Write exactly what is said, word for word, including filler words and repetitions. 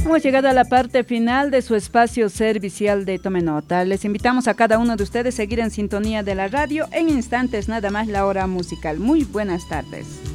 Hemos llegado a la parte final de su espacio servicial de Tome Nota. Les invitamos a cada uno de ustedes a seguir en sintonía de la radio. En instantes nada más la hora musical. Muy buenas tardes.